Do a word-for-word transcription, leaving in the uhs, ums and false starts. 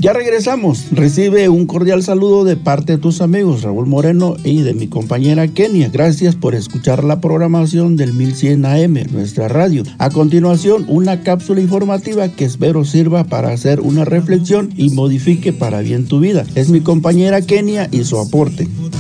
Ya regresamos. Recibe un cordial saludo de parte de tus amigos Raúl Moreno y de mi compañera Kenia. Gracias por escuchar la programación del mil cien A M, nuestra radio. A continuación, una cápsula informativa que espero sirva para hacer una reflexión y modifique para bien tu vida. Es mi compañera Kenia y su aporte.